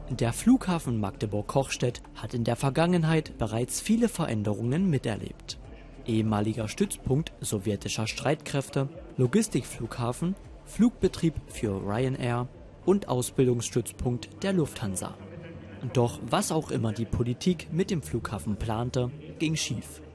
Der Flughafen Magdeburg-Kochstedt hat in der Vergangenheit bereits viele Veränderungen miterlebt. Ehemaliger Stützpunkt sowjetischer Streitkräfte, Logistikflughafen, Flugbetrieb für Ryanair und Ausbildungsstützpunkt der Lufthansa. Doch was auch immer die Politik mit dem Flughafen plante, ging schief.